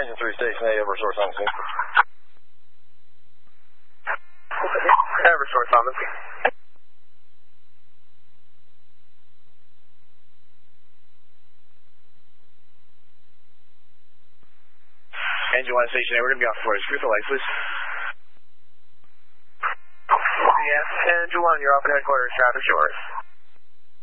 Engine 3, Station A, over source on scene. Over source on the scene. Engine 1, Station A, we're going to be off for it. Screw the lights, please. Yes, Engine 1, you're off at headquarters, traffic yours.